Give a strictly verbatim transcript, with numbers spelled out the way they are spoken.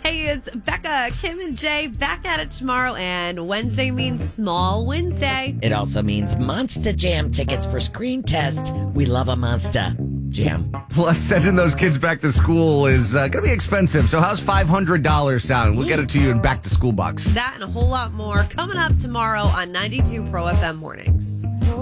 Hey, it's Becca, Kim, and Jay back at it tomorrow, and Wednesday means Small Wednesday. It also means Monster Jam tickets for Screen Test. We love a Monster Jam. Plus, sending those kids back to school is uh, going to be expensive. So how's five hundred dollars sound? We'll get it to you in back to school bucks. That and a whole lot more coming up tomorrow on ninety-two Pro F M Mornings.